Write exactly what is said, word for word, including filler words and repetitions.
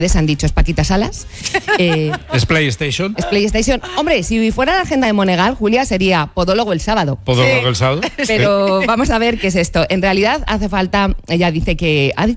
les han dicho, es Paquita Salas. Eh, ¿Es PlayStation? es PlayStation. Hombre, si fuera la agenda de Monegal, Julia, sería podólogo el sábado. ¿Podólogo el sábado? Pero vamos a ver qué es esto. En realidad hace falta, ella dice que ha